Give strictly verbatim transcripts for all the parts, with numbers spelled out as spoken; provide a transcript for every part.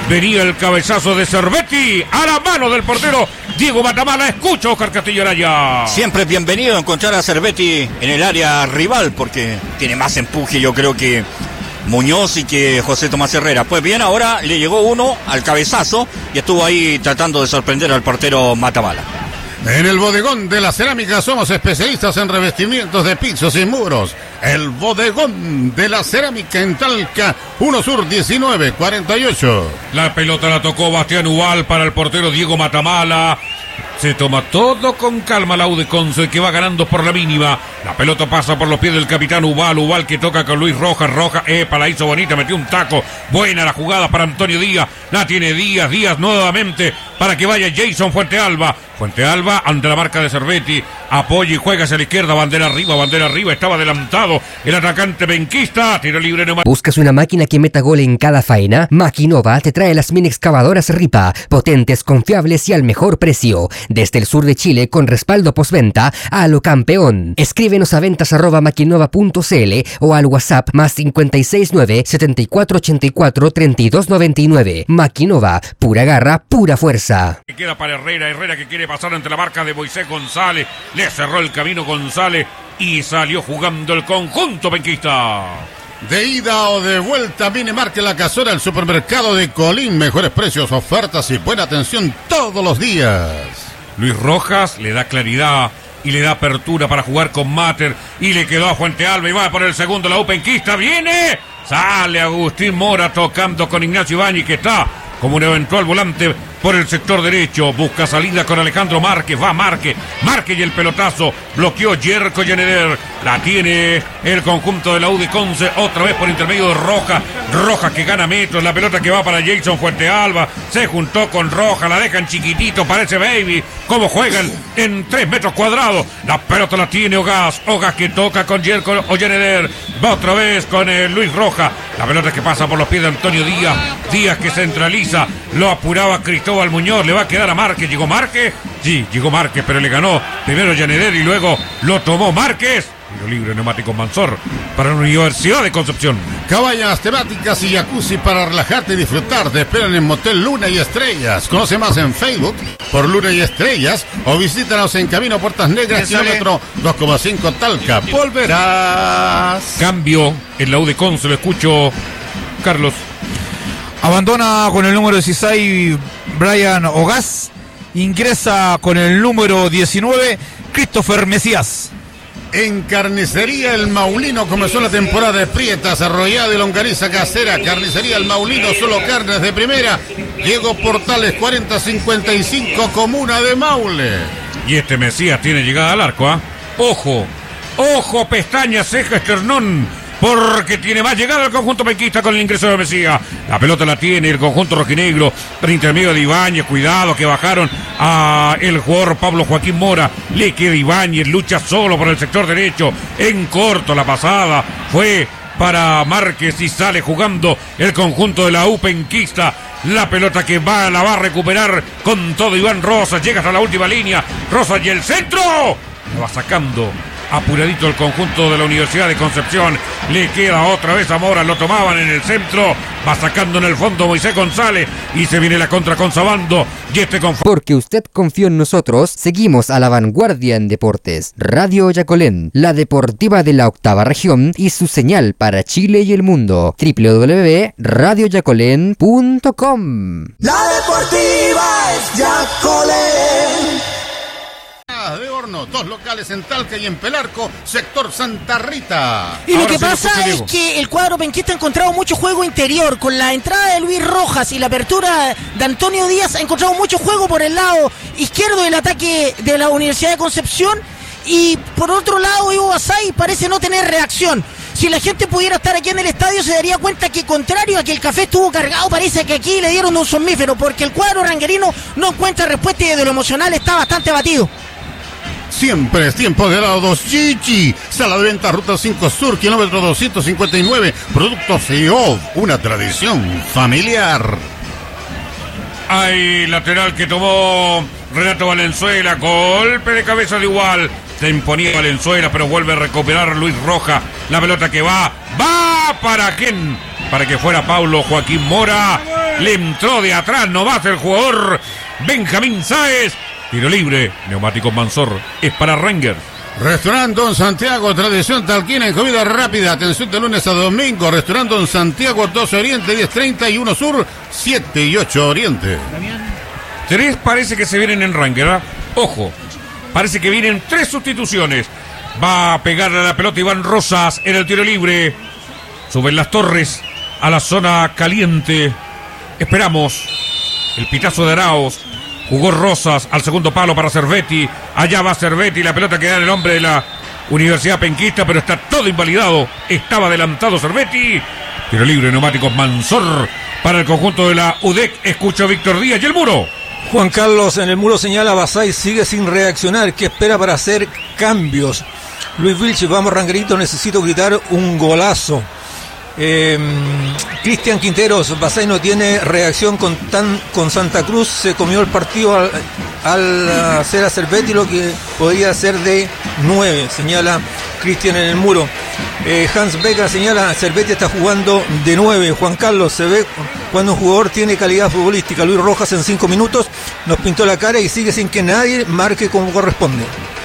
Venía el cabezazo de Cervetti a la mano del portero Diego Matamala. Escucha Oscar Castillo Araya. Siempre es bienvenido encontrar a Cervetti en el área rival porque tiene más empuje, yo creo, que Muñoz y que José Tomás Herrera. Pues bien, ahora le llegó uno al cabezazo y estuvo ahí tratando de sorprender al portero Matamala. En el Bodegón de la Cerámica somos especialistas en revestimientos de pisos y muros. El Bodegón de la Cerámica en Talca, uno Sur diecinueve cuarenta y ocho. La pelota la tocó Bastián Ubal para el portero Diego Matamala. Se toma todo con calma la U de Conce, que va ganando por la mínima. La pelota pasa por los pies del capitán Ubal. Ubal que toca con Luis Rojas. Rojas, epa, la hizo bonita, metió un taco. Buena la jugada para Antonio Díaz. La tiene Díaz, Díaz nuevamente para que vaya Jason Fuentealba. Fuentealba ante la marca de Cervetti. Apoya y juega hacia la izquierda. Bandera arriba, bandera arriba. Estaba adelantado el atacante benquista. Tiro libre nomás. ¿Buscas una máquina que meta gol en cada faena? Maquinova te trae las mini excavadoras Ripa. Potentes, confiables y al mejor precio. Desde el sur de Chile con respaldo postventa a lo campeón. Escríbenos a ventas arroba maquinova punto cl o al WhatsApp más cinco seis nueve, siete cuatro ocho cuatro, tres dos nueve nueve. Maquinova, pura garra, pura fuerza. Queda para Herrera, Herrera que quiere pasar ante la marca de Moisés González. Le cerró el camino González y salió jugando el conjunto benquista. De ida o de vuelta, viene Marque la Casora, el supermercado de Colín. Mejores precios, ofertas y buena atención todos los días. Luis Rojas le da claridad y le da apertura para jugar con Mater. Y le quedó a Fuentealba y va por el segundo la Upenquista. ¡Viene! Sale Agustín Mora tocando con Ignacio Ibáñez, que está como un eventual volante por el sector derecho. Busca salida con Alejandro Márquez. Va Márquez. Márquez y el pelotazo. Bloqueó Yerko Yaneder. La tiene el conjunto de la U de Conce. Otra vez por intermedio de Rojas. Rojas que gana metros. La pelota que va para Jason Fuentealba. Se juntó con Rojas. La dejan chiquitito. Parece Baby. Cómo juegan en tres metros cuadrados. La pelota la tiene Ogas. Ogas que toca con Yerko Yaneder. Va otra vez con el Luis Rojas. La pelota que pasa por los pies de Antonio Díaz. Díaz que centraliza. Lo apuraba Cristóbal Muñoz. Le va a quedar a Márquez. ¿Llegó Márquez? Sí, llegó Márquez, pero le ganó primero Yaneder y luego lo tomó Márquez. Tiro libre neumático Mansor para la Universidad de Concepción. Cabañas temáticas y jacuzzi para relajarte y disfrutar. Te esperan en Motel Luna y Estrellas. Conoce más en Facebook por Luna y Estrellas o visítanos en Camino Puertas Negras, kilómetro dos coma cinco Talca. Volverás. Cambio en la U de Conce, lo escucho, Carlos. Abandona con el número dieciséis Brian Ogas. Ingresa con el número diecinueve Christopher Mesías. En Carnicería El Maulino comenzó la temporada de prietas, arrollada y longaniza casera. Carnicería El Maulino, solo carnes de primera. Diego Portales cuarenta cincuenta y cinco, Comuna de Maule. Y este Mesías tiene llegada al arco, ¿ah? ¿eh? Ojo, ojo, pestaña, ceja, esternón. Porque tiene más llegada el conjunto penquista con el ingreso de Mesías. La pelota la tiene el conjunto rojinegro por intermedio de Ibáñez. Cuidado que bajaron a el jugador Pablo Joaquín Mora. Le queda Ibáñez, lucha solo por el sector derecho. En corto la pasada fue para Márquez y sale jugando el conjunto de la U penquista. La pelota que va, la va a recuperar con todo Iván Rosas. Llega hasta la última línea. Rosas y el centro. La va sacando apuradito el conjunto de la Universidad de Concepción. Le queda otra vez a Mora. Lo tomaban en el centro. Va sacando en el fondo Moisés González. Y se viene la contra con Sabando. Y este con... Porque usted confió en nosotros, seguimos a la vanguardia en deportes. Radio Yacolén, la deportiva de la octava región y su señal para Chile y el mundo. doble u doble u doble u punto radio yacolén punto com. La deportiva es Yacolén. De Horno, dos locales en Talca y en Pelarco, sector Santa Rita. Y lo Ahora que sí pasa lo es que el cuadro penquista ha encontrado mucho juego interior. Con la entrada de Luis Rojas y la apertura de Antonio Díaz, ha encontrado mucho juego por el lado izquierdo del ataque de la Universidad de Concepción. Y por otro lado, Ivo Basay parece no tener reacción. Si la gente pudiera estar aquí en el estadio, se daría cuenta que, contrario a que el café estuvo cargado, parece que aquí le dieron un somnífero, porque el cuadro ranguerino no encuentra respuesta y de lo emocional está bastante abatido. Siempre es tiempo de helado Dos Chichi. Sala de venta Ruta cinco Sur, kilómetro doscientos cincuenta y nueve. Productos I O V, una tradición familiar. Hay lateral que tomó Renato Valenzuela. Golpe de cabeza de igual. Se imponía Valenzuela, pero vuelve a recuperar Luis Rojas. La pelota que va. ¡Va! va para quién, para que fuera Paulo Joaquín Mora. Le entró de atrás nomás el jugador Benjamín Sáez. Tiro libre, Neumáticos Mansor, es para Rangers. Restaurante Don Santiago, tradición talquina en comida rápida. Atención de lunes a domingo. Restaurante Don Santiago, doce Oriente, diez treinta y uno Sur, siete y ocho Oriente. Tres parece que se vienen en Rangers, ¿eh? Ojo, parece que vienen tres sustituciones. Va a pegarle a la pelota Iván Rosas en el tiro libre. Suben las torres a la zona caliente. Esperamos el pitazo de Arauz. Jugó Rosas al segundo palo para Cervetti. Allá va Cervetti. La pelota queda en el hombre de la Universidad Penquista, pero está todo invalidado. Estaba adelantado Cervetti. Tiro libre, Neumáticos Mansor para el conjunto de la U D E C. Escucha a Víctor Díaz y el muro. Juan Carlos en el muro señala: Basay sigue sin reaccionar. ¿Qué espera para hacer cambios? Luis Vilches, vamos Rangerito, necesito gritar un golazo. Eh, Cristian Quinteros, Basay no tiene reacción con, tan, con Santa Cruz, se comió el partido al, al hacer a Cervetti lo que podría ser de nueve, señala Cristian en el muro. eh, Hans Becker señala: Cervetti está jugando de nueve. Juan Carlos, se ve cuando un jugador tiene calidad futbolística. Luis Rojas en cinco minutos nos pintó la cara y sigue sin que nadie marque como corresponde.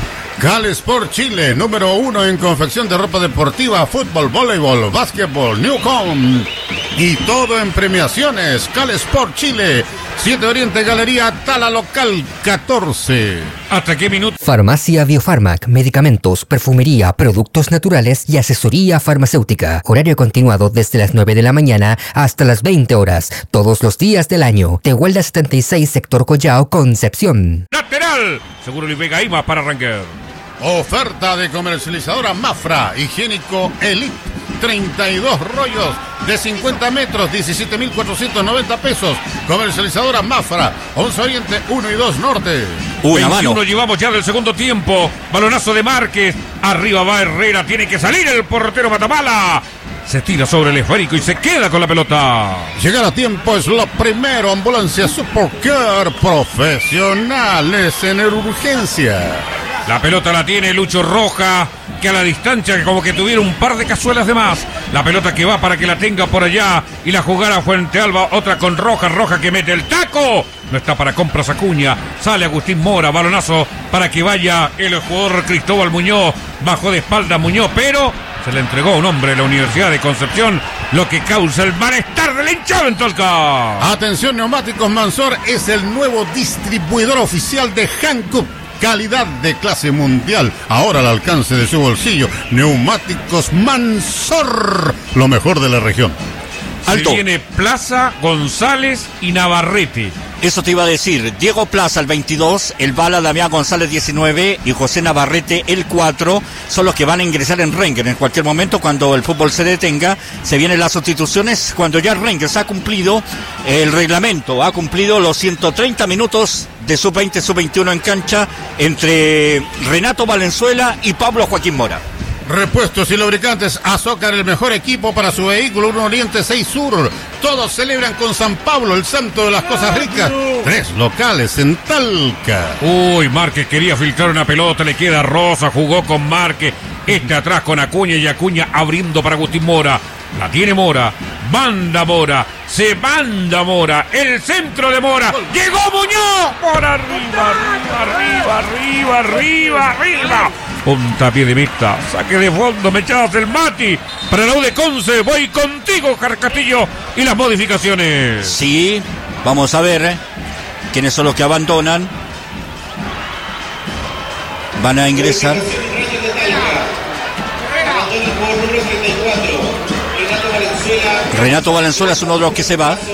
Cal Sport Chile, número uno en confección de ropa deportiva, fútbol, voleibol, básquetbol, Newcom y todo en premiaciones. Cal Sport Chile, siete Oriente, Galería Tala Local catorce. ¿Hasta qué minuto? Farmacia Biofarmac, medicamentos, perfumería, productos naturales y asesoría farmacéutica. Horario continuado desde las nueve de la mañana hasta las veinte horas, todos los días del año. Tehuelda setenta y seis, sector Collao, Concepción. Lateral, seguro Luis Vega Ima para Ranger. Oferta de comercializadora Mafra, higiénico Elite, treinta y dos rollos de cincuenta metros, diecisiete mil cuatrocientos noventa pesos. Comercializadora Mafra, once Oriente, uno y dos Norte. Una mano. veintiuno llevamos ya del segundo tiempo. Balonazo de Márquez. Arriba va Herrera. Tiene que salir el portero Matamala. Se tira sobre el esférico y se queda con la pelota. Llegar a tiempo es lo primero. Ambulancia Supercare, profesionales en urgencia. La pelota la tiene Lucho Roja, que a la distancia como que tuviera un par de cazuelas de más. La pelota que va para que la tenga por allá y la jugara Fuente Alba, otra con Roja, Roja que mete el taco. No está para compras Acuña, sale Agustín Mora, balonazo para que vaya el jugador Cristóbal Muñoz. Bajó de espalda Muñoz, pero se le entregó a un hombre de la Universidad de Concepción, lo que causa el malestar del hinchado en Talca. Atención, Neumáticos Mansor es el nuevo distribuidor oficial de Hankook. Calidad de clase mundial, ahora al alcance de su bolsillo. Neumáticos Mansor, lo mejor de la región. Alto. Se viene Plaza, González y Navarrete. Eso te iba a decir. Diego Plaza el veintidós, el Bala Damián González diecinueve y José Navarrete el cuatro son los que van a ingresar en Rangers. En cualquier momento, cuando el fútbol se detenga, se vienen las sustituciones. Cuando ya Rangers ha cumplido el reglamento, ha cumplido los ciento treinta minutos de sub veinte, sub veintiuno en cancha entre Renato Valenzuela y Pablo Joaquín Mora. Repuestos y lubricantes Azócar, el mejor equipo para su vehículo, uno Oriente, seis Sur. Todos celebran con San Pablo, el santo de las cosas ricas. Tres locales en Talca. Uy, Márquez quería filtrar una pelota, le queda Rosa, jugó con Márquez. Este atrás con Acuña y Acuña abriendo para Agustín Mora. La tiene Mora, manda Mora, se manda Mora, el centro de Mora. ¡Llegó Muñoz! Por arriba, arriba, arriba, arriba, arriba. Puntapié de meta, saque de fondo, me echabas el Mati. Para la U de Conce, voy contigo, Carcastillo. Y las modificaciones. Sí, vamos a ver ¿eh? quiénes son los que abandonan. Van a ingresar. Renato Valenzuela es uno de los que se va.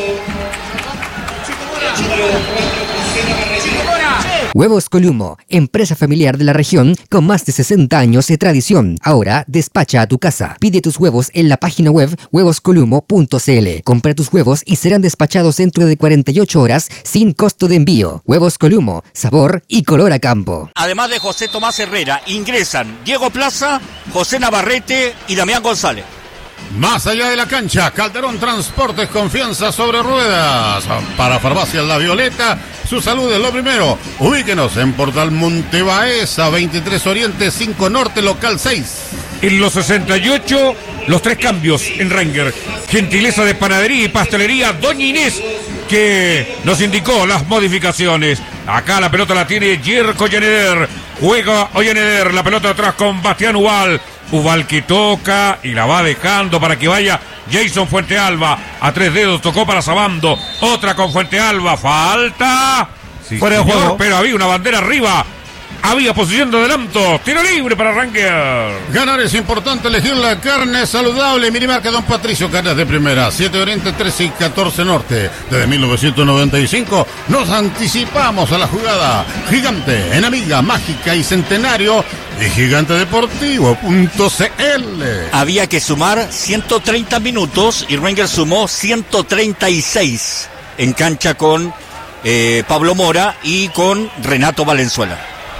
Huevos Columo, empresa familiar de la región con más de sesenta años de tradición. Ahora despacha a tu casa. Pide tus huevos en la página web huevos columo punto c l. Compra tus huevos y serán despachados dentro de cuarenta y ocho horas sin costo de envío. Huevos Columo, sabor y color a campo. Además de José Tomás Herrera, ingresan Diego Plaza, José Navarrete y Damián González. Más allá de la cancha, Calderón Transportes, confianza sobre ruedas. Para Farmacias La Violeta, su salud es lo primero. Ubíquenos en Portal Montebaeza, veintitrés Oriente, cinco Norte, local seis. En los sesenta y ocho los tres cambios en Ranger. Gentileza de panadería y pastelería Doña Inés, que nos indicó las modificaciones. Acá la pelota la tiene Jerko Ollaneder. Juega Ollaneder, la pelota atrás con Bastián Ubal. Ubal que toca y la va dejando para que vaya Jason Fuentealba. A tres dedos tocó para Sabando. Otra con Fuentealba. Falta. Sí, fuera de juego. Pero había una bandera arriba. Había posición de adelanto. Tiro libre para Ranger. Ganar es importante, elegir la carne saludable. Minimarca Don Patricio, carnes de primera. siete Oriente, trece y catorce Norte. Desde mil novecientos noventa y cinco nos anticipamos a la jugada. Gigante, en Amiga, Mágica y Centenario. Y gigante deportivo punto c l. Había que sumar ciento treinta minutos y Ranger sumó ciento treinta y seis en cancha con eh, Pablo Mora y con Renato Valenzuela.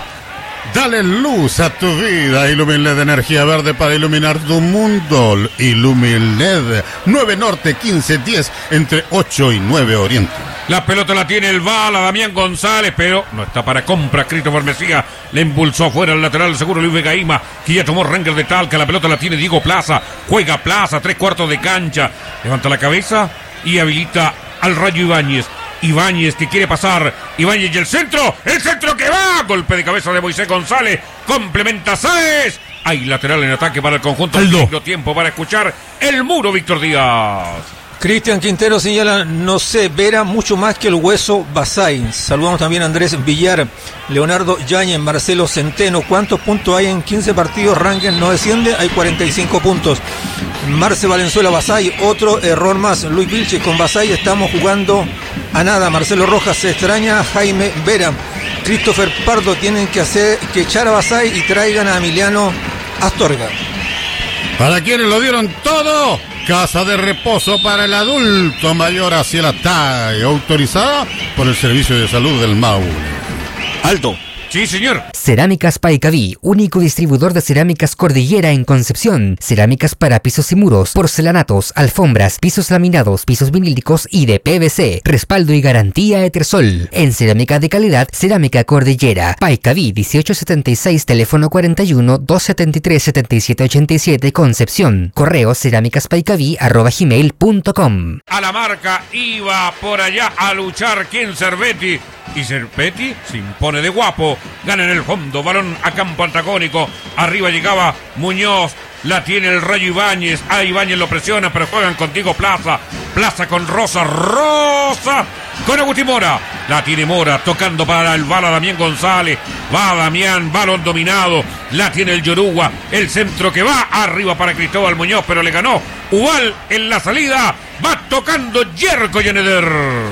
Dale luz a tu vida. Illumin L E D, energía verde para iluminar tu mundo. Illumin L E D, nueve Norte, quince diez, entre ocho y nueve Oriente. La pelota la tiene el bala Damián González, pero no está para compra. Christopher Mesía le impulsó afuera el lateral seguro Luis Vegaima, que ya tomó Ranger de Talca. La pelota la tiene Diego Plaza. Juega Plaza, tres cuartos de cancha. Levanta la cabeza y habilita al Rayo Ibáñez. Ibáñez que quiere pasar, Ibáñez y el centro, el centro que va, golpe de cabeza de Moisés González, complementa Sáez, hay lateral en ataque para el conjunto, Aldo. Tiempo para escuchar el muro, Víctor Díaz. Cristian Quintero señala, no sé, Vera mucho más que el hueso Basay. Saludamos también a Andrés Villar, Leonardo Yáñez, Marcelo Centeno. ¿Cuántos puntos hay en quince partidos? Ranger no desciende, hay cuarenta y cinco puntos. Marce Valenzuela, Basay, otro error más. Luis Vilches con Basay, estamos jugando a nada. Marcelo Rojas, se extraña Jaime Vera. Christopher Pardo, tienen que hacer que echar a Basay y traigan a Emiliano Astorga. Para quienes lo dieron todo, casa de reposo para el adulto mayor hacia la talla, autorizada por el Servicio de Salud del Maule. Alto. Sí, señor. Cerámicas Paicaví, único distribuidor de cerámicas Cordillera en Concepción. Cerámicas para pisos y muros, porcelanatos, alfombras, pisos laminados, pisos vinílicos y de P V C. Respaldo y garantía Etersol. En cerámica de calidad, Cerámica Cordillera. Paicaví, dieciocho setenta y seis, teléfono cuarenta y uno, doscientos setenta y tres, setenta y siete ochenta y siete, Concepción. Correo cerámicaspaicaví arroba gmail punto com. A la marca iba por allá a luchar quien Cervetti. Y Cervetti se impone de guapo. Gana en el fondo. Balón a campo antagónico. Arriba llegaba Muñoz. La tiene el Rayo Ibáñez. Ah, Ibáñez lo presiona, pero juegan contigo Plaza. Plaza con Rosa. Rosa con Agustín Mora. La tiene Mora tocando para el bala Damián González. Va Damián, balón dominado. La tiene el Yoruba. El centro que va arriba para Cristóbal Muñoz, pero le ganó Ubal en la salida. Va tocando Jerko Ollaneder.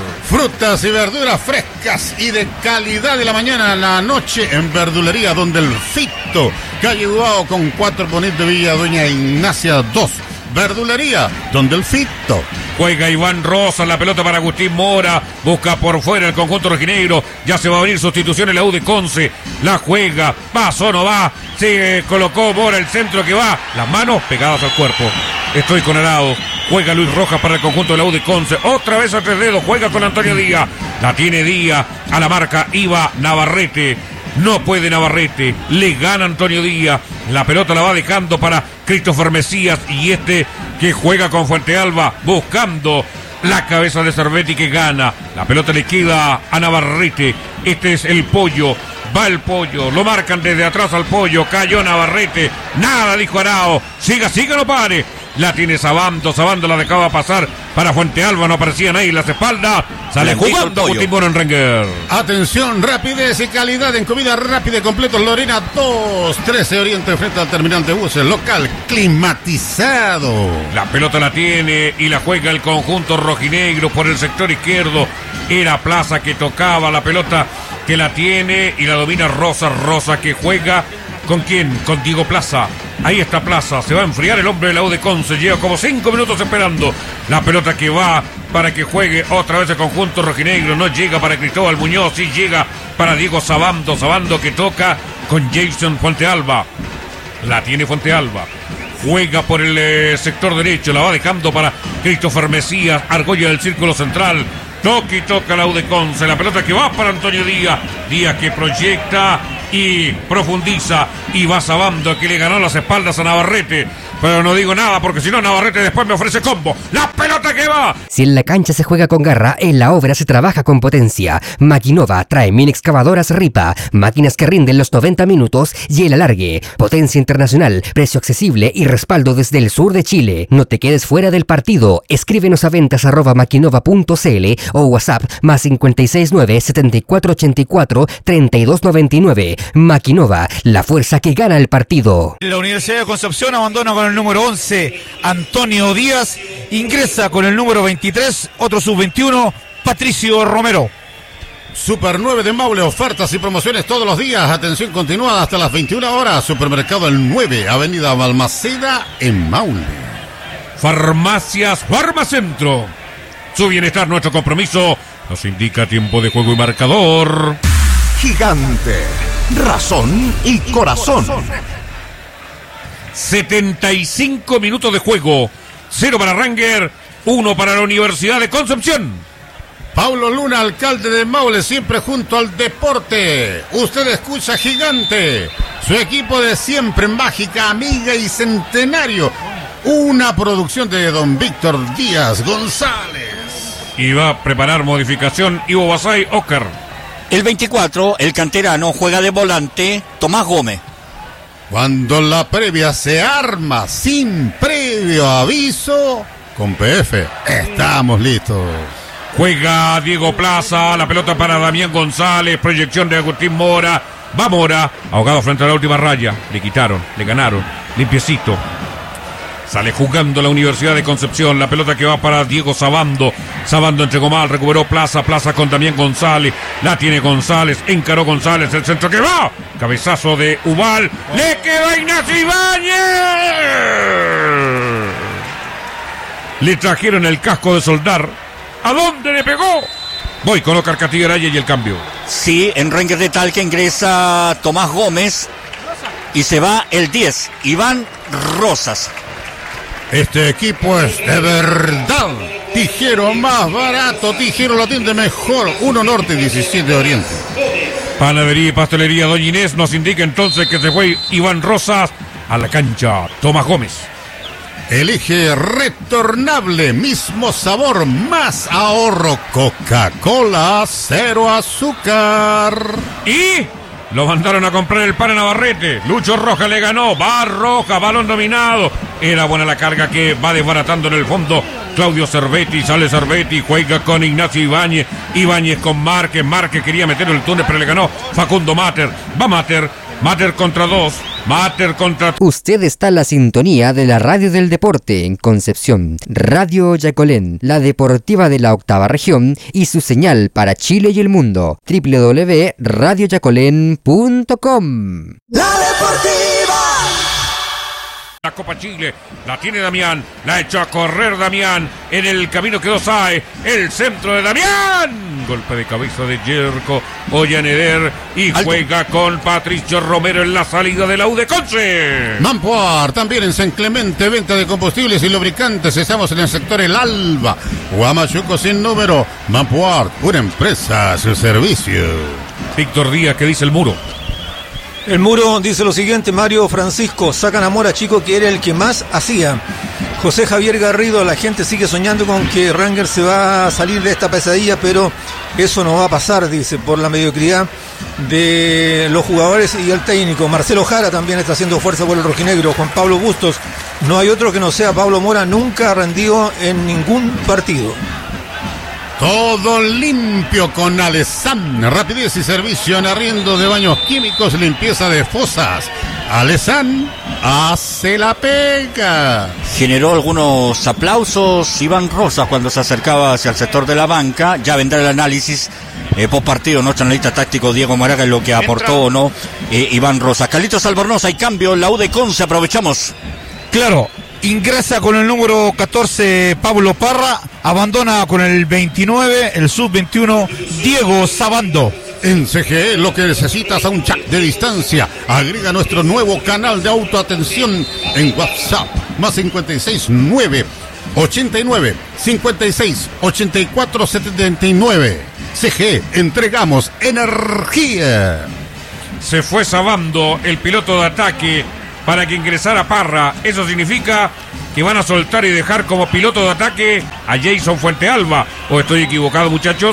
Frutas y verduras frescas y de calidad de la mañana a la noche en Verdulería Donde el Fito. Calle Duao con cuatro Bonito de Villa Doña Ignacia dos. Verdulería Donde el Fito. Juega Iván Rosa, la pelota para Agustín Mora. Busca por fuera el conjunto rojinegro. Ya se va a abrir sustitución en la U de Conce. La juega, pasó, no va. Se colocó Mora, el centro que va. Las manos pegadas al cuerpo. Estoy con Arao. Juega Luis Rojas para el conjunto de la U de Conce. Otra vez a tres dedos. Juega con Antonio Díaz. La tiene Díaz. A la marca iba Navarrete. No puede Navarrete. Le gana Antonio Díaz. La pelota la va dejando para Christopher Mesías. Y este que juega con Fuentealba. Buscando la cabeza de Cervetti que gana. La pelota le queda a Navarrete. Este es el Pollo. Va el Pollo, lo marcan desde atrás al Pollo, cayó Navarrete, nada, dijo Arao, siga, siga, no pare. La tiene Sabando, Sabando la dejaba pasar para Fuentealba, no aparecía nadie en las espaldas. Sale jugando Agustín Mora en Ranger. Atención, rapidez y calidad en comida rápida y completos. Lorena dos, trece Oriente frente al terminal de buses, local climatizado. La pelota la tiene y la juega el conjunto rojinegro por el sector izquierdo. Era Plaza que tocaba la pelota, que la tiene y la domina Rosa. Rosa que juega, ¿con quién? Con Diego Plaza. Ahí está Plaza, se va a enfriar el hombre de la U de Conce. Lleva como cinco minutos esperando. La pelota que va para que juegue otra vez el conjunto rojinegro. No llega para Cristóbal Muñoz, sí llega para Diego Sabando. Sabando que toca con Jason Fuentealba. La tiene Fuentealba. Juega por el eh, sector derecho, la va dejando para Christopher Mesías. Argolla del círculo central. Toca y toca la U de Conce. La pelota que va para Antonio Díaz. Díaz que proyecta y profundiza y va Sabando, que le ganó las espaldas a Navarrete. Pero no digo nada porque si no Navarrete después me ofrece combo. ¡La pelota que va! Si en la cancha se juega con garra, en la obra se trabaja con potencia. Maquinova trae mini excavadoras Ripa, máquinas que rinden los noventa minutos y el alargue. Potencia internacional, precio accesible y respaldo desde el sur de Chile. No te quedes fuera del partido. Escríbenos a ventas arroba maquinova punto cl o WhatsApp más cinco seis nueve, siete cuatro ocho cuatro, tres dos nueve nueve. Maquinova, la fuerza que gana el partido. La Universidad de Concepción abandona con el número once, Antonio Díaz. Ingresa con el número veintitrés, otro sub veintiuno, Patricio Romero. Super nueve de Maule, ofertas y promociones todos los días. Atención continuada hasta las veintiuna horas. Supermercado El nueve, Avenida Balmaceda en Maule. Farmacias Farmacentro. Su bienestar, nuestro compromiso. Nos indica tiempo de juego y marcador. Gigante, razón y corazón. setenta y cinco minutos de juego. Cero para Ranger, uno para la Universidad de Concepción. Paulo Luna, alcalde de Maule, siempre junto al deporte. Usted escucha Gigante, su equipo de siempre, mágica, amiga y centenario. Una producción de don Víctor Díaz González. Y va a preparar modificación Ivo Basay, Oscar. El veinticuatro, el canterano, juega de volante Tomás Gómez. Cuando la previa se arma sin previo aviso, con P F estamos listos. Juega Diego Plaza, la pelota para Damián González, proyección de Agustín Mora. Va Mora, ahogado frente a la última raya. Le quitaron, le ganaron, limpiecito. Sale jugando la Universidad de Concepción, la pelota que va para Diego Sabando. Sabando entregó mal, recuperó Plaza, Plaza con Damián González. La tiene González, encaró González, el centro que va. Cabezazo de Ubal, le queda Ignacio Ibáñez. Le trajeron el casco de soldar. ¿A dónde le pegó? Voy con Oscar Castillo Araya y el cambio. Sí, en Ranger de Talca ingresa Tomás Gómez y se va el diez, Iván Rosas. Este equipo es de verdad. Tijero más barato, Tijero lo atiende mejor. uno Norte, diecisiete Oriente. Panadería y pastelería Doña Inés nos indica entonces que se fue Iván Rosas a la cancha. Tomás Gómez. Elige retornable, mismo sabor, más ahorro. Coca-Cola, cero azúcar. Y lo mandaron a comprar el pan a Navarrete. Lucho Rojas le ganó. Va Roja, balón dominado. Era buena la carga que va desbaratando en el fondo Claudio Cervetti. Sale Cervetti, juega con Ignacio Ibáñez. Ibáñez con Márquez. Márquez quería meter el túnel, pero le ganó Facundo Mater. Va Mater. Mater contra dos. Mater contra... Usted está en la sintonía de la radio del deporte en Concepción. Radio Yacolén, la deportiva de la octava región y su señal para Chile y el mundo. doble u doble u doble u punto radio yacolén punto com. La Deportiva. La Copa Chile, la tiene Damián, la echó a correr Damián, en el camino quedó Sae, el centro de Damián, golpe de cabeza de Yerko Ollaneder y Alto. Juega con Patricio Romero en la salida de la U de Conce. Mampoar, también en San Clemente, venta de combustibles y lubricantes, estamos en el sector El Alba, Huamachuco sin número. Mampoar, una empresa a su servicio. Víctor Díaz, ¿qué dice el muro? El muro dice lo siguiente: Mario Francisco, sacan a Mora Chico, que era el que más hacía. José Javier Garrido, la gente sigue soñando con que Ranger se va a salir de esta pesadilla, pero eso no va a pasar, dice, por la mediocridad de los jugadores y el técnico. Marcelo Jara también está haciendo fuerza por el rojinegro. Juan Pablo Bustos, no hay otro que no sea Pablo Mora, nunca ha rendido en ningún partido. Todo limpio con Alesan, rapidez y servicio en arriendo de baños químicos, limpieza de fosas. Alesan hace la pega. Generó algunos aplausos Iván Rosas cuando se acercaba hacia el sector de la banca. Ya vendrá el análisis eh, post partido, nuestro analista táctico Diego Maraga, en lo que aportó o no eh, Iván Rosas. Carlitos Albornoz, hay cambio en la U de Conce, aprovechamos. Claro. Ingresa con el número catorce Pablo Parra, abandona con el veintinueve, el sub veintiuno Diego Sabando. En C G E lo que necesitas a un chat de distancia. Agrega nuestro nuevo canal de autoatención en WhatsApp, más cincuenta y seis nueve ochenta y nueve cincuenta y seis ochenta y cuatro setenta y nueve. C G E, entregamos energía. se fue sabando el piloto de ataque para que ingresara Parra. Eso significa que van a soltar y dejar como piloto de ataque a Jason Fuentealba. ¿O estoy equivocado, muchachos?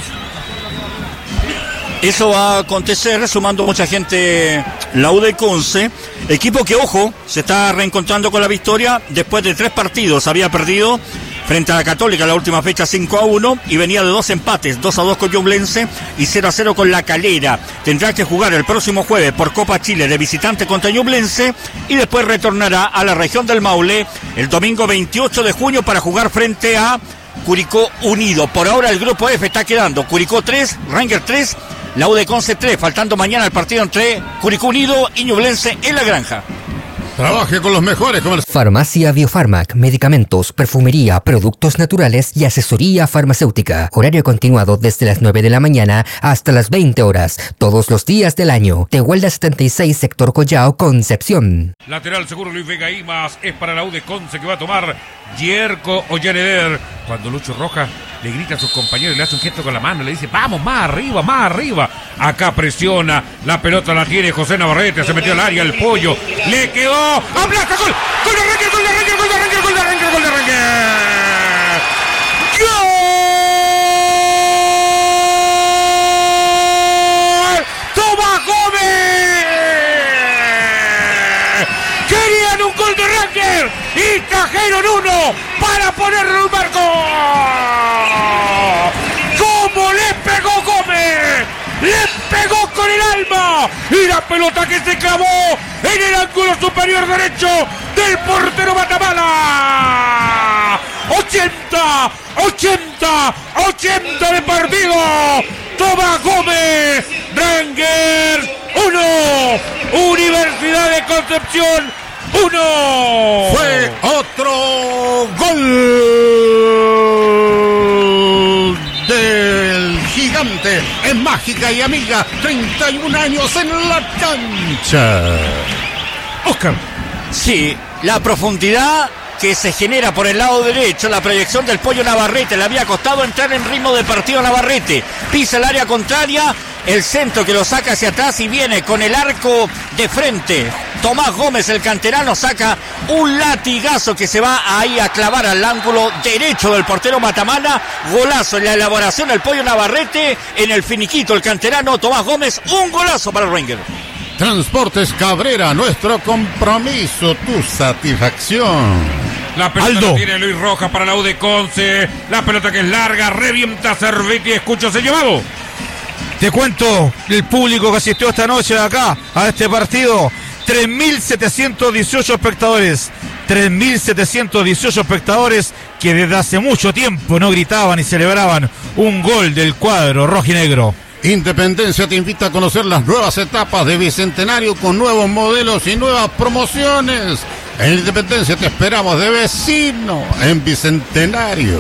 Eso va a acontecer, sumando mucha gente la U de Conce. Equipo que, ojo, se está reencontrando con la victoria después de tres partidos. Había perdido frente a la Católica la última fecha cinco a uno y venía de dos empates, dos a dos con Ñublense y cero a cero con La Calera. Tendrá que jugar el próximo jueves por Copa Chile de visitante contra Ñublense y después retornará a la región del Maule el domingo veintiocho de junio para jugar frente a Curicó Unido. Por ahora el grupo F está quedando Curicó tres, Ranger tres, la U de Conce tres, faltando mañana el partido entre Curicó Unido y Ñublense en La Granja. Trabaje con los mejores comerciantes. Farmacia Biofarmac, medicamentos, perfumería, productos naturales y asesoría farmacéutica. Horario continuado desde las nueve de la mañana hasta las veinte horas, todos los días del año. Tehuelda setenta y seis, sector Collao, Concepción. Lateral seguro Luis Vega Imas, es para la U de Conce que va a tomar Yerko Ollaneder. Cuando Lucho Rojas le grita a sus compañeros y le hace un gesto con la mano, le dice, vamos, más arriba, más arriba. Acá presiona, la pelota la tiene José Navarrete, se metió al área el pollo, le quedó, aplaza, gol, gol de Ranger, gol de Ranger, gol de Ranger, gol de Ranger, gol de Ranger. ¡Gol! ¡Tomás Gómez! Querían un gol de Ranger y trajeron uno para ponerle un marco. ¡Cómo le pegó Gómez! ¡Le pegó con el alma! Y la pelota que se clavó en el ángulo superior derecho del portero Matamala. ochenta, ochenta, ochenta de partido. Tomás Gómez, Rangers uno, Universidad de Concepción uno. Fue otro gol del gigante en Mágica y Amiga, treinta y un años en la cancha. Oscar. Sí, la profundidad que se genera por el lado derecho, la proyección del pollo Navarrete, le había costado entrar en ritmo de partido Navarrete, pisa el área contraria, el centro que lo saca hacia atrás y viene con el arco de frente. Tomás Gómez, el canterano, saca un latigazo que se va ahí a clavar al ángulo derecho del portero Matamala. Golazo en la elaboración del pollo Navarrete, en el finiquito el canterano Tomás Gómez, un golazo para el Ranger. Transportes Cabrera, nuestro compromiso, tu satisfacción. La pelota Aldo. la tiene Luis Rojas para la U de Conce. La pelota que es larga, revienta Cervetti. Escucho ese llamado. Te cuento el público que asistió esta noche acá a este partido. tres mil setecientos dieciocho espectadores. tres mil setecientos dieciocho espectadores que desde hace mucho tiempo no gritaban y celebraban un gol del cuadro rojinegro. Independencia te invita a conocer las nuevas etapas de Bicentenario con nuevos modelos y nuevas promociones. En Independencia te esperamos de vecino en Bicentenario.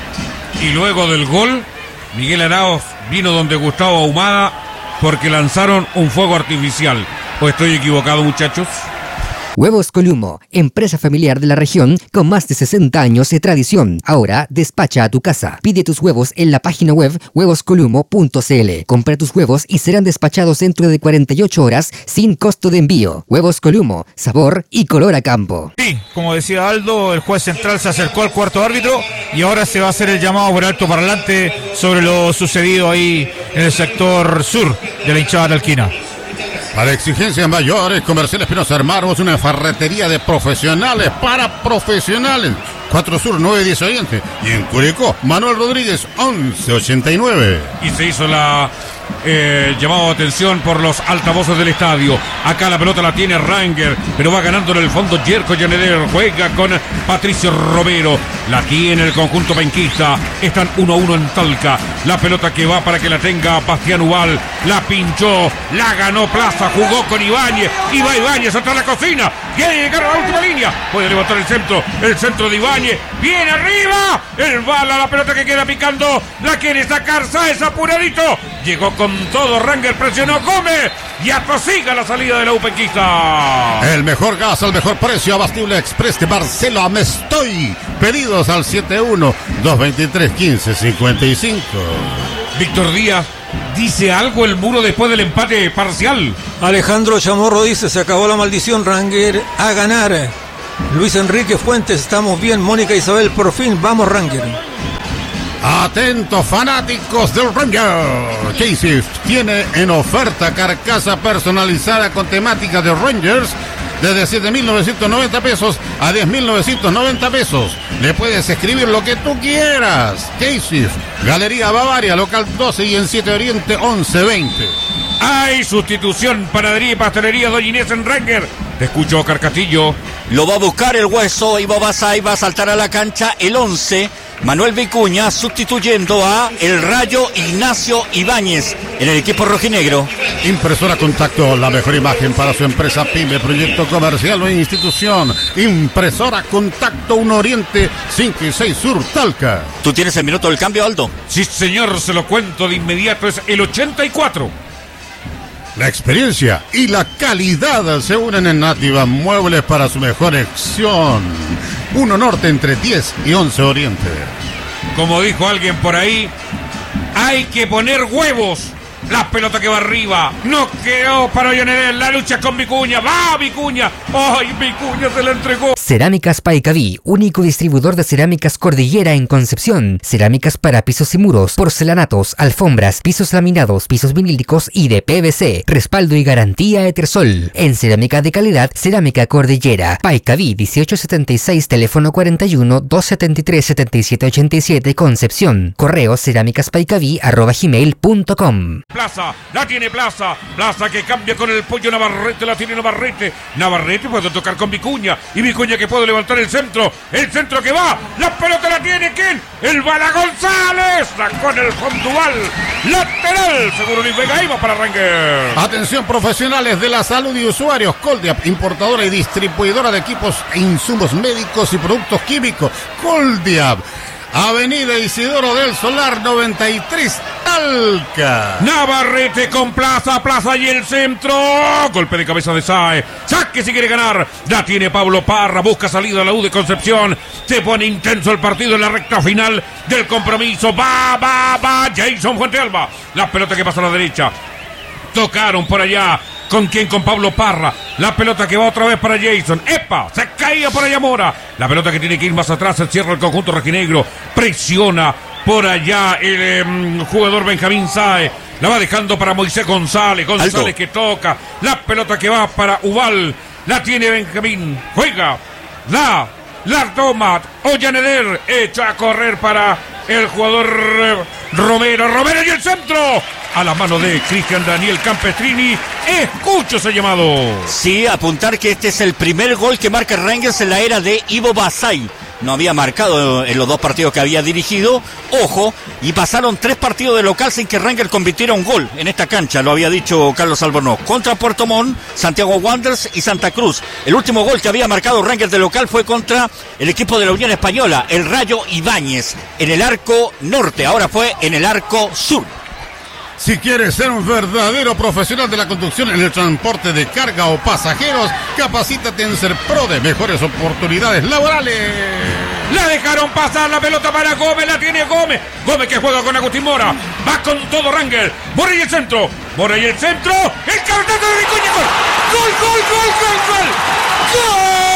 Y luego del gol, Miguel Arauz vino donde Gustavo Ahumada porque lanzaron un fuego artificial. ¿O estoy equivocado, muchachos? Huevos Columo, empresa familiar de la región con más de sesenta años de tradición. Ahora despacha a tu casa. Pide tus huevos en la página web huevos columo punto c l. Compra tus huevos y serán despachados dentro de cuarenta y ocho horas sin costo de envío. Huevos Columo, sabor y color a campo. Sí, como decía Aldo, el juez central se acercó al cuarto árbitro y ahora se va a hacer el llamado por alto parlante sobre lo sucedido ahí en el sector sur de la hinchada talquina. Para exigencias mayores, Comercial Espinosa armamos una ferretería de profesionales para profesionales. cuatro Sur nueve diez Oriente. Y en Curicó, Manuel Rodríguez once ochenta y nueve. Y se hizo la eh, llamado de atención por los altavoces del estadio. Acá la pelota la tiene Ranger, pero va ganando en el fondo Yerko Ollaneder. Juega con Patricio Romero. La tiene el conjunto penquista. Están uno a uno en Talca. La pelota que va para que la tenga Bastián Ubal. La pinchó, la ganó Plaza, jugó con Ibáñez. Y va Ibáñez hasta la cocina. Viene a llegar a la última línea. Puede levantar el centro. El centro de Ibáñez. Viene arriba. El bala, la pelota que queda picando. La quiere sacar Sáez apuradito. Llegó con todo. Ranger presionó Gómez. Y atosiga la salida de la Upenquista. El mejor gas al mejor precio. Abastible Express de Marcelo Amestoy. Pedidos al siete uno dos veintitrés quince cincuenta y cinco. Víctor Díaz ¿Dice algo el muro después del empate parcial? Alejandro Chamorro dice, se acabó la maldición, Ranger a ganar. Luis Enrique Fuentes, estamos bien. Mónica Isabel, por fin, vamos Ranger. Atentos fanáticos del Ranger. Casey tiene en oferta carcasa personalizada con temática de Rangers desde siete mil novecientos noventa pesos a diez mil novecientos noventa pesos. Le puedes escribir lo que tú quieras. Casey, Galería Bavaria, local doce y en siete Oriente once veinte. Hay sustitución, panadería y pastelería Doña Inés en Ranger. Te escucho, Carcatillo. Lo va a buscar el hueso, Ivo Basay va a saltar a la cancha el once. Manuel Vicuña sustituyendo a el Rayo Ignacio Ibáñez en el equipo rojinegro. Impresora Contacto, la mejor imagen para su empresa, pyme, proyecto comercial o institución. Impresora Contacto, uno Oriente, cinco y seis Sur, Talca. ¿Tú tienes el minuto del cambio, Aldo? Sí, señor, se lo cuento de inmediato, es el ochenta y cuatro. La experiencia y la calidad se unen en Nativa Muebles para su mejor acción. uno Norte entre diez y once Oriente. Como dijo alguien por ahí, hay que poner huevos. La pelota que va arriba. No quedó para Ollanedel. La lucha con Vicuña. ¡Va Vicuña! ¡Ay, Vicuña se la entregó! Cerámicas Paicaví, único distribuidor de cerámicas Cordillera en Concepción. Cerámicas para pisos y muros, porcelanatos, alfombras, pisos laminados, pisos vinílicos y de P V C. Respaldo y garantía Etersol. En cerámica de calidad, Cerámica Cordillera. Paicaví dieciocho setenta y seis, teléfono cuarenta y uno, doscientos setenta y tres, setenta y siete ochenta y siete, Concepción. Correo cerámicaspaicaví arroba gmail punto com. Plaza, la tiene Plaza, Plaza que cambia con el pollo Navarrete, la tiene Navarrete, Navarrete puede tocar con Vicuña, y Vicuña que puede levantar el centro, el centro que va, la pelota la tiene, ¿quién? El Bala González, sacó en el Fondual, lateral, seguro Luis Vega, iba para Ranger. Atención profesionales de la salud y usuarios, Coldiap, importadora y distribuidora de equipos e insumos médicos y productos químicos, Coldiap. Avenida Isidoro del Solar noventa y tres, Talca. Navarrete con Plaza, Plaza y el centro. Golpe de cabeza de Sae. Saque si quiere ganar. La tiene Pablo Parra. Busca salida a la U de Concepción. Se pone intenso el partido en la recta final del compromiso. Va, va, va. Jason Fuentealba. La pelota que pasa a la derecha. Tocaron por allá. ¿Con quién? Con Pablo Parra. La pelota que va otra vez para Jason. ¡Epa! Se caía por allá Mora. La pelota que tiene que ir más atrás. Se cierra el conjunto rojinegro. Presiona por allá el eh, jugador Benjamín Sae. La va dejando para Moisés González. González Alto. Que toca. La pelota que va para Ubal. La tiene Benjamín. Juega. La. La toma. Ollaneder. Echa a correr para el jugador eh, Romero. Romero y el centro. A la mano de Cristian Daniel Campestrini. Escucho ese llamado. Sí, apuntar que este es el primer gol que marca Rangers en la era de Ivo Basay. No había marcado en los dos partidos que había dirigido. Ojo, y pasaron tres partidos de local sin que Rangers convirtiera un gol en esta cancha. Lo había dicho Carlos Albornoz. Contra Puerto Montt, Santiago Wanderers y Santa Cruz. El último gol que había marcado Rangers de local fue contra el equipo de la Unión Española, el Rayo Ibáñez, en el arco norte. Ahora fue en el arco sur. Si quieres ser un verdadero profesional de la conducción en el transporte de carga o pasajeros, capacítate en Serpro de mejores oportunidades laborales. La dejaron pasar la pelota para Gómez, la tiene Gómez. Gómez que juega con Agustín Mora. Va con todo Ranger. Mora y el centro. Mora y el centro. El cabezazo de Vicuña. Gol, gol, gol, gol, gol, gol. ¡Gol!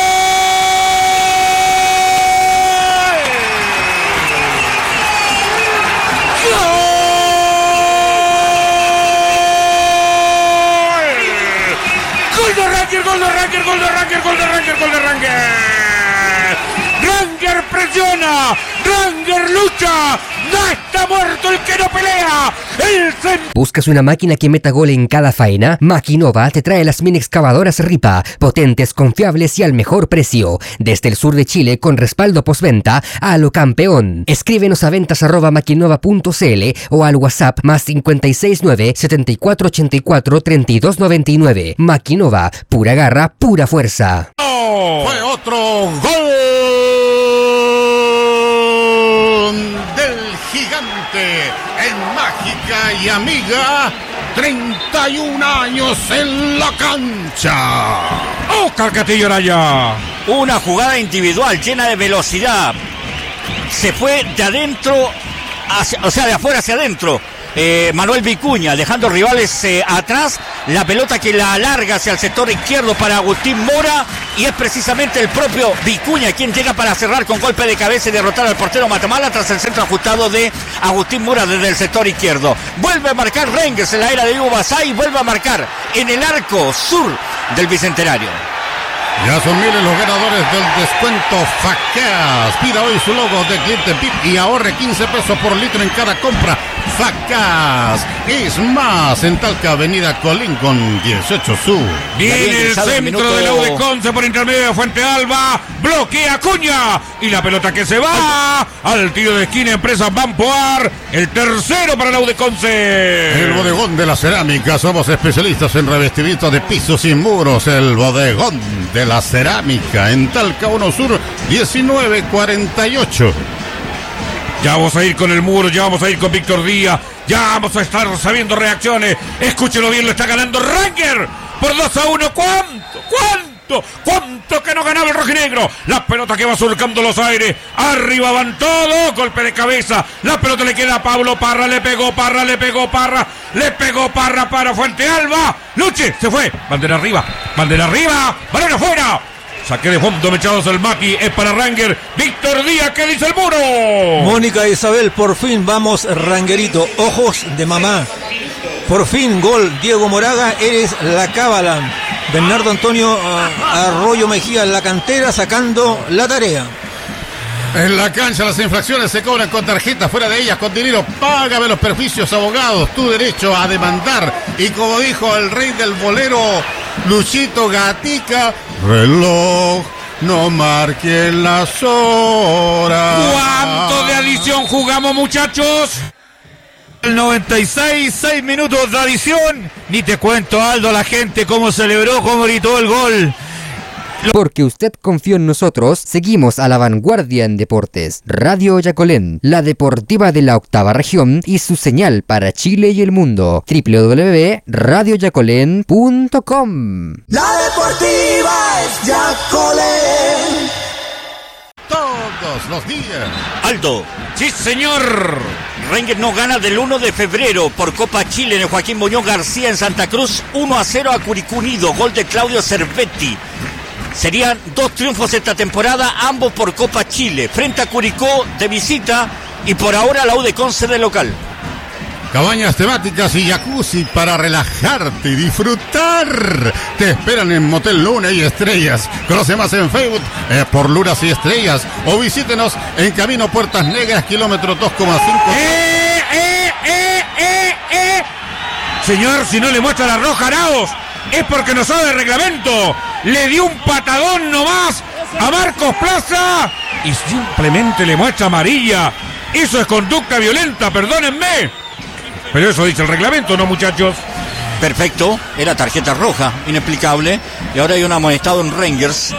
Gol de Ranger, gol de Ranger, gol de Ranger, gol de Ranger. Ranger presiona, Ranger lucha, no está muerto el que no pelea. El centro. ¿Buscas una máquina que meta gol en cada faena? Maquinova te trae las mini excavadoras Ripa, potentes, confiables y al mejor precio. Desde el sur de Chile con respaldo postventa a lo campeón. Escríbenos a ventas arroba maquinova punto cl o al WhatsApp más cinco seis nueve, setenta y cuatro ochenta y cuatro, treinta y dos noventa y nueve. Maquinova, pura garra, pura fuerza. Oh, fue otro gol del Gigante en Mágica y Amiga. treinta y un años en la cancha. ¡Oh, Carcatillo Araya! Una jugada individual llena de velocidad. Se fue de adentro, hacia, o sea, de afuera hacia adentro. eh, Manuel Vicuña, dejando rivales eh, atrás. La pelota que la alarga hacia el sector izquierdo para Agustín Mora, y es precisamente el propio Vicuña quien llega para cerrar con golpe de cabeza y derrotar al portero Matamala tras el centro ajustado de Agustín Mora desde el sector izquierdo. Vuelve a marcar Rangers en la era de Hugo Basay, vuelve a marcar en el arco sur del Bicentenario. Ya son miles los ganadores del descuento Facas. Pida hoy su logo de cliente V I P y ahorre quince pesos por litro en cada compra. Facas es más en Talca, Avenida Colín con dieciocho Sur. Viene el centro minuto... de la U de Conce por intermedio de Fuente Alba. Bloquea Acuña. Y la pelota que se va al tiro de esquina, Empresas Banpoar. El tercero para la U de Conce. El bodegón de la cerámica. Somos especialistas en revestimiento de pisos y muros. El bodegón de la cerámica en Talca uno Sur diecinueve cuarenta y ocho. Ya vamos a ir con el muro, ya vamos a ir con Víctor Díaz, ya vamos a estar sabiendo reacciones. Escúchelo bien, lo está ganando Ranger por dos a uno. ¿Cuánto? ¿Cuánto? ¿Cuánto que no ganaba el rojinegro? La pelota que va surcando los aires. Arriba van todos. Golpe de cabeza. La pelota le queda a Pablo Parra. Le pegó Parra, le pegó Parra. Le pegó Parra para Fuente Alba. Luche, se fue. Bandera arriba. Bandera arriba. Balón afuera. Saque de fondo, mechados el Maki, es para Ranger. Víctor Díaz, ¿qué dice el muro? Mónica Isabel, por fin vamos Rangerito, ojos de mamá. Por fin, gol, Diego Moraga, eres la cábala. Bernardo Antonio uh, Arroyo Mejía en la cantera, sacando la tarea. En la cancha las infracciones se cobran con tarjeta, fuera de ellas con dinero. Págame los perjuicios, abogados, tu derecho a demandar. Y como dijo el rey del bolero, Luchito Gatica, reloj, no marquen las horas. ¿Cuánto de adición jugamos, muchachos? El noventa y seis, seis minutos de adición. Ni te cuento, Aldo, la gente cómo celebró, cómo gritó el gol. Porque usted confió en nosotros, seguimos a la vanguardia en deportes. Radio Yacolén, la deportiva de la octava región y su señal para Chile y el mundo. doble u doble u doble u punto radio yacolén punto com. La deportiva es Yacolén. Todos los días. Aldo. Sí, señor. Rangers no gana del uno de febrero por Copa Chile en el Joaquín Muñoz García en Santa Cruz. uno a cero a Curicó Unido. Gol de Claudio Cervetti. Serían dos triunfos esta temporada, ambos por Copa Chile, frente a Curicó de visita y por ahora la U de Conce de local. Cabañas temáticas y jacuzzi para relajarte y disfrutar. Te esperan en Motel Luna y Estrellas. Conoce más en Facebook eh, por Lunas y Estrellas o visítenos en Camino Puertas Negras, kilómetro dos coma cinco. ¡Eh, eh, eh, eh, eh! Señor, si no le muestra la roja a Arauz, es porque no sabe el reglamento. Le dio un patadón nomás a Marcos Plaza y simplemente le muestra amarilla. Eso es conducta violenta, perdónenme. Pero eso dice el reglamento, ¿no, muchachos? Perfecto, era tarjeta roja, inexplicable. Y ahora hay un amonestado en Rangers.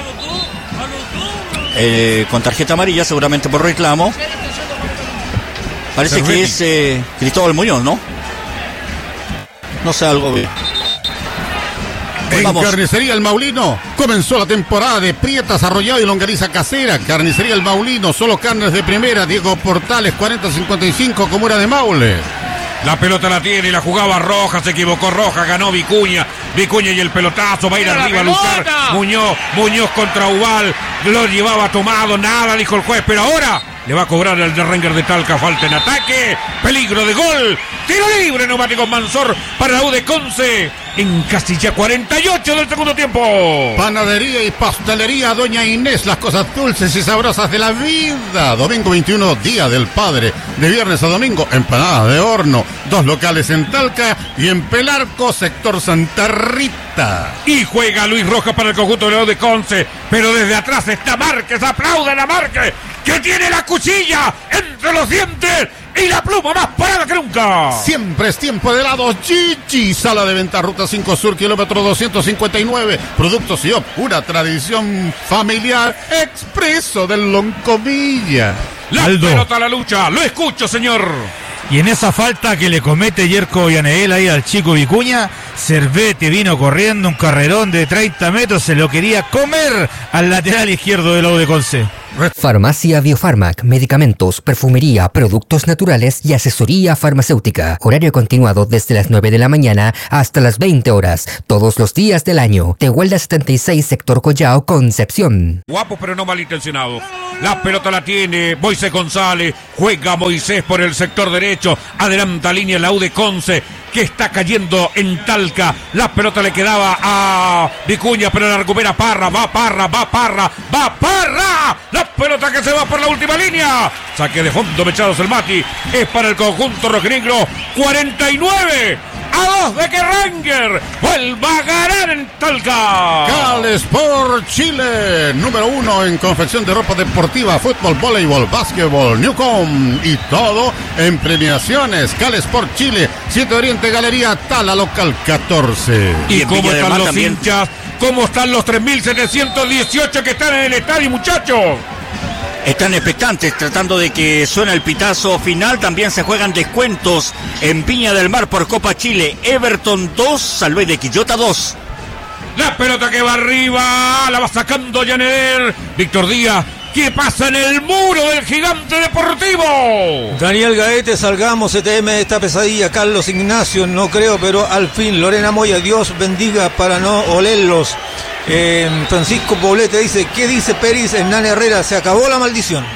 Eh, con tarjeta amarilla, seguramente por reclamo. Parece que es eh, Cristóbal Muñoz, ¿no? No sé, algo bien. En Vamos. Carnicería El Maulino comenzó la temporada de prietas, arrollado y longaniza casera. Carnicería El Maulino, solo carnes de primera. Diego Portales, cuarenta cincuenta y cinco, Comuna de Maule. La pelota la tiene y la jugaba Roja, se equivocó Roja, ganó Vicuña. Vicuña y el pelotazo, va a ir arriba a luchar. Muñoz, Muñoz contra Ubal, lo llevaba tomado, nada, dijo el juez, pero ahora le va a cobrar el de Ranger de Talca, falta en ataque, peligro de gol, tiro libre, Neumáticos Mansor para la U de Conce, en casi ya cuarenta y ocho del segundo tiempo. Panadería y pastelería Doña Inés, las cosas dulces y sabrosas de la vida. Domingo veintiuno, Día del Padre, de viernes a domingo, empanadas de horno, dos locales en Talca y en Pelarco, sector Santa Rita. Y juega Luis Rojas para el conjunto de la U de Conce, pero desde atrás está Márquez, aplauden a Márquez, que tiene la cuchilla entre los dientes y la pluma más parada que nunca. Siempre es tiempo de helados Gigi, sala de venta Ruta cinco Sur, kilómetro doscientos cincuenta y nueve, Productos I O P, una tradición familiar, expreso del Loncomilla. La Aldo. pelota a la lucha, lo escucho, señor. Y en esa falta que le comete Yerko Yaneel ahí al chico Vicuña, Cervetti vino corriendo un carrerón de treinta metros, se lo quería comer al lateral izquierdo de la U de Conce. Farmacia Biofarmac, medicamentos, perfumería, productos naturales y asesoría farmacéutica. Horario continuado desde las nueve de la mañana hasta las veinte horas, todos los días del año. Tehuelda setenta y seis, sector Collao, Concepción. Guapo pero no malintencionado. La pelota la tiene Moisés González. Juega Moisés por el sector derecho. Adelanta línea la U de Conce, que está cayendo en Talca. La pelota le quedaba a Vicuña, pero la recupera Parra. Va Parra, va Parra, va Parra. La pelota que se va por la última línea. Saque de fondo, Mechados el Mati. Es para el conjunto rojinegro. cuarenta y nueve a dos de que Ranger vuelva a ganar en Talca. Cal Sport Chile, número uno en confección de ropa deportiva, fútbol, voleibol, básquetbol, Newcom y todo en premiaciones. Cal Sport Chile, siete Oriente Galería Tala, local catorce. ¿Y, Y en cómo Viña del están Mar los también. hinchas? ¿Cómo están los tres mil setecientos dieciocho que están en el estadio, muchachos? Están expectantes tratando de que suene el pitazo final. También se juegan descuentos en Viña del Mar por Copa Chile. Everton dos, Salvé de Quillota dos. La pelota que va arriba, la va sacando Yaneder. Víctor Díaz, ¿qué pasa en el muro del Gigante Deportivo? Daniel Gaete, salgamos C T M de esta pesadilla. Carlos Ignacio, no creo, pero al fin. Lorena Moya, Dios bendiga para no olerlos. Eh, Francisco Poblete dice, ¿qué dice Peris? Hernán Herrera, se acabó la maldición.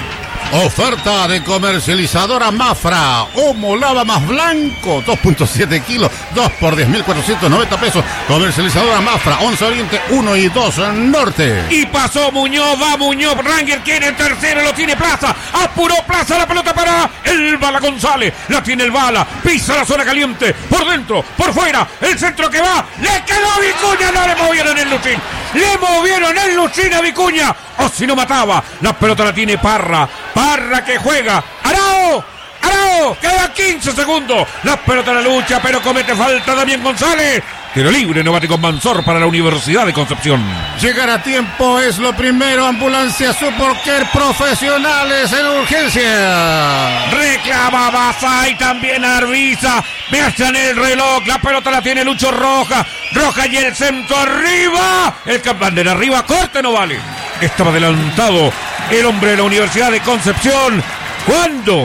Oferta de comercializadora Mafra, Homo Lava más blanco, dos punto siete kilos, dos por diez mil cuatrocientos noventa pesos. Comercializadora Mafra, once Oriente, uno y dos Norte. Y pasó Muñoz, va Muñoz, Ranger quiere el tercero, lo tiene Plaza, apuró Plaza, la pelota para el Bala González, la tiene el Bala, pisa la zona caliente, por dentro, por fuera, el centro que va, le quedó Vicuña, no le movieron el Luchín, le movieron el Luchín a Vicuña, o si no mataba, la pelota la tiene Parra, Parra que juega, Arao, Arao, queda quince segundos, la pelota la lucha, pero comete falta Damián González. Tiro libre, Neumático Mansor para la Universidad de Concepción. Llegar a tiempo es lo primero. Ambulancia Supercare, profesionales en urgencia. Reclama Baza y también Arbiza. Vean el reloj. La pelota la tiene Lucho Roja. Roja y el centro arriba. El bandera arriba. Corte no vale. Estaba adelantado el hombre de la Universidad de Concepción. ¿Cuándo?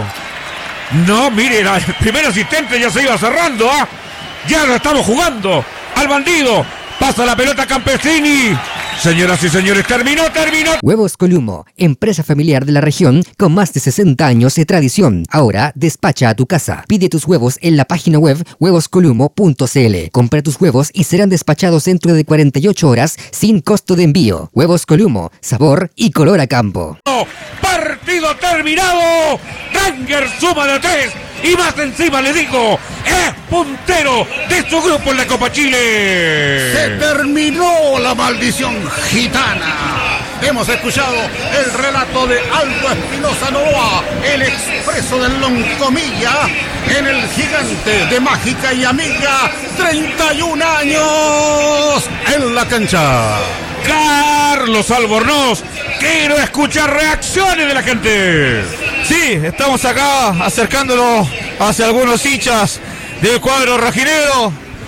No, mire, el primer asistente ya se iba cerrando, ¿ah? Ya lo estamos jugando. Al bandido. Pasa la pelota Campesini. Señoras y señores, terminó, terminó. Huevos Columo, empresa familiar de la región con más de sesenta años de tradición. Ahora despacha a tu casa. Pide tus huevos en la página web huevos columo punto c l. Compra tus huevos y serán despachados dentro de cuarenta y ocho horas sin costo de envío. Huevos Columo, sabor y color a campo. Partido terminado. Ranger suma de tres. Y más encima le digo, es puntero de su grupo en la Copa Chile. Se terminó la maldición gitana. Hemos escuchado el relato de Aldo Espinosa Novoa, el expreso del Loncomilla, en el Gigante de Mágica y Amiga, treinta y un años en la cancha. Carlos Albornoz, quiero escuchar reacciones de la gente. Sí, estamos acá acercándonos hacia algunos hinchas del cuadro rojinegro.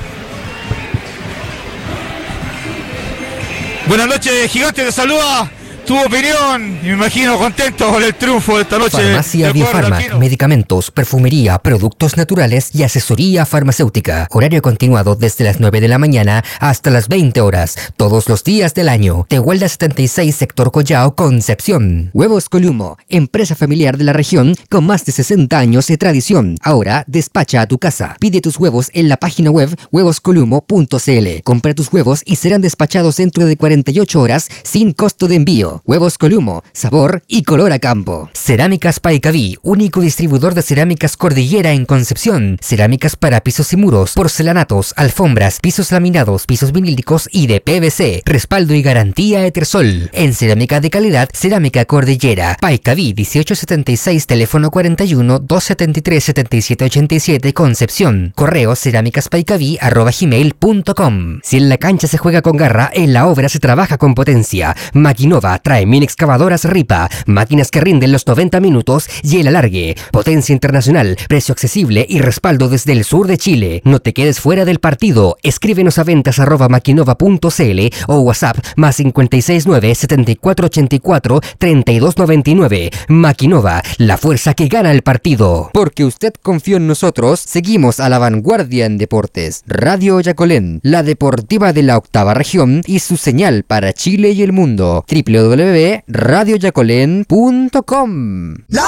Buenas noches, Gigante, te saluda. Tu opinión, y me imagino contento con el triunfo de esta noche. Farmacia Biofarmac, medicamentos, perfumería, productos naturales y asesoría farmacéutica. Horario continuado desde las nueve de la mañana hasta las veinte horas, todos los días del año. Tehuelda setenta y seis, sector Collao, Concepción. Huevos Columo, empresa familiar de la región con más de sesenta años de tradición. Ahora despacha a tu casa. Pide tus huevos en la página web huevos columo punto c l. Compra tus huevos y serán despachados dentro de cuarenta y ocho horas sin costo de envío. Huevos Columo, sabor y color a campo. Cerámicas Paicaví, único distribuidor de cerámicas Cordillera en Concepción. Cerámicas para pisos y muros, porcelanatos, alfombras, pisos laminados, pisos vinílicos y de P V C. Respaldo y garantía Etersol. En cerámica de calidad, Cerámica Cordillera. Paicaví dieciocho setenta y seis, teléfono cuarenta y uno, doscientos setenta y tres, setenta y siete ochenta y siete, Concepción. Correo cerámicaspaicaví arroba gmail punto com. Si en la cancha se juega con garra, en la obra se trabaja con potencia. Maquinova trae mini excavadoras Ripa, máquinas que rinden los noventa minutos y el alargue, potencia internacional, precio accesible y respaldo desde el sur de Chile. No te quedes fuera del partido. Escríbenos a ventas arroba maquinova punto cl o WhatsApp más cinco seis nueve, siete cuatro ocho cuatro, tres dos nueve nueve. Maquinova, la fuerza que gana el partido. Porque usted confió en nosotros, seguimos a la vanguardia en deportes. Radio Yacolén, la deportiva de la octava región y su señal para Chile y el mundo. doble u doble u doble u punto radio yacolén punto com